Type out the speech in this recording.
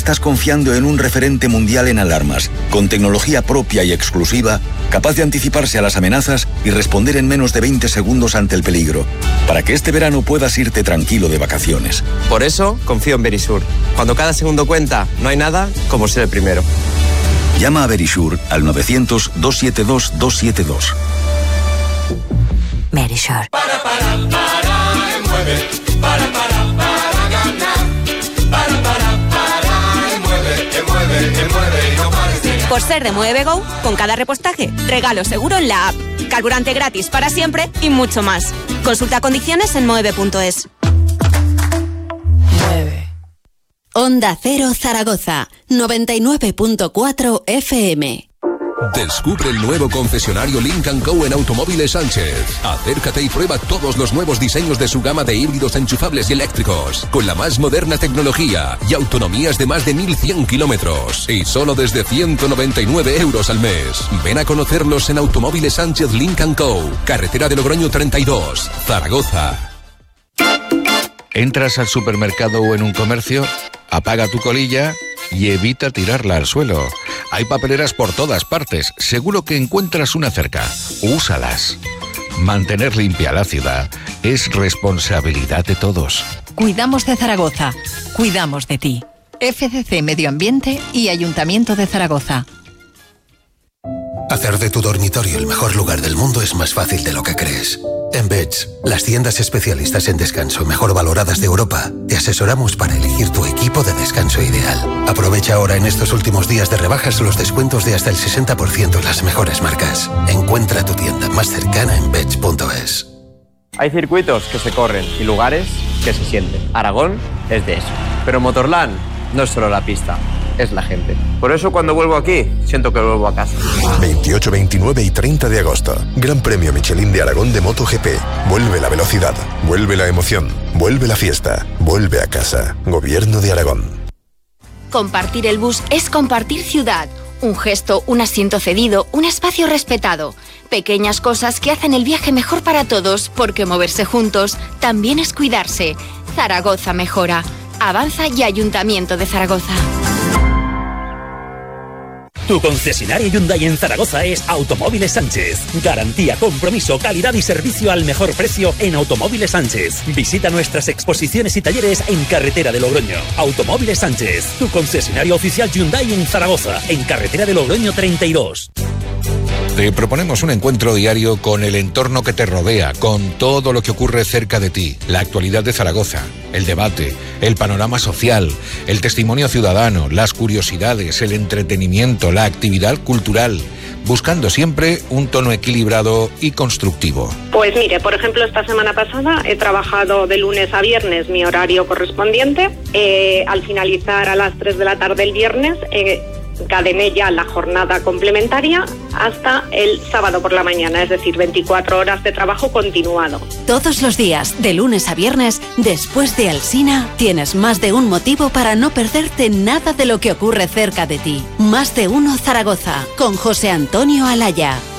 estás confiando en un referente mundial en alarmas, con tecnología propia y exclusiva, capaz de anticiparse a las amenazas y responder en menos de 20 segundos ante el peligro, para que este verano puedas irte tranquilo de vacaciones. Por eso, confío en Verisur. Cuando cada segundo cuenta, no hay nada como ser el primero. Llama a Verisur al 900-272-272. Verisur. Por ser de Mueve Go, con cada repostaje, regalo seguro en la app, carburante gratis para siempre y mucho más. Consulta condiciones en moeve.es. Onda Cero Zaragoza, 99.4 FM. Descubre el nuevo concesionario Lynk & Co en Automóviles Sánchez. Acércate y prueba todos los nuevos diseños de su gama de híbridos enchufables y eléctricos, con la más moderna tecnología y autonomías de más de 1.100 kilómetros. Y solo desde 199 euros al mes. Ven a conocerlos en Automóviles Sánchez Lynk & Co, carretera de Logroño 32, Zaragoza. ¿Entras al supermercado o en un comercio? Apaga tu colilla y evita tirarla al suelo. Hay papeleras por todas partes. Seguro que encuentras una cerca. Úsalas. Mantener limpia la ciudad es responsabilidad de todos. Cuidamos de Zaragoza. Cuidamos de ti. FCC Medio Ambiente y Ayuntamiento de Zaragoza. Hacer de tu dormitorio el mejor lugar del mundo es más fácil de lo que crees. En Beds, las tiendas especialistas en descanso mejor valoradas de Europa, te asesoramos para elegir tu equipo de descanso ideal. Aprovecha ahora en estos últimos días de rebajas los descuentos de hasta el 60% en las mejores marcas. Encuentra tu tienda más cercana en beds.es. Hay circuitos que se corren y lugares que se sienten. Aragón es de eso. Pero Motorland no es solo la pista, es la gente. Por eso cuando vuelvo aquí, siento que vuelvo a casa. 28, 29 y 30 de agosto. Gran Premio Michelin de Aragón de MotoGP. Vuelve la velocidad, vuelve la emoción, vuelve la fiesta, vuelve a casa. Gobierno de Aragón. Compartir el bus es compartir ciudad. Un gesto, un asiento cedido, un espacio respetado. Pequeñas cosas que hacen el viaje mejor para todos, porque moverse juntos también es cuidarse. Zaragoza mejora. Avanza y Ayuntamiento de Zaragoza. Tu concesionario Hyundai en Zaragoza es Automóviles Sánchez. Garantía, compromiso, calidad y servicio al mejor precio en Automóviles Sánchez. Visita nuestras exposiciones y talleres en carretera de Logroño. Automóviles Sánchez, tu concesionario oficial Hyundai en Zaragoza, en carretera de Logroño 32. Te proponemos un encuentro diario con el entorno que te rodea, con todo lo que ocurre cerca de ti, la actualidad de Zaragoza, el debate, el panorama social, el testimonio ciudadano, las curiosidades, el entretenimiento, la actividad cultural, buscando siempre un tono equilibrado y constructivo. Pues mire, por ejemplo, esta semana pasada he trabajado de lunes a viernes mi horario correspondiente. Al finalizar a las 3 de la tarde el viernes, encadené ya la jornada complementaria hasta el sábado por la mañana, es decir, 24 horas de trabajo continuado. Todos los días, de lunes a viernes, después de Alsina, tienes más de un motivo para no perderte nada de lo que ocurre cerca de ti. Más de uno Zaragoza, con José Antonio Alaya.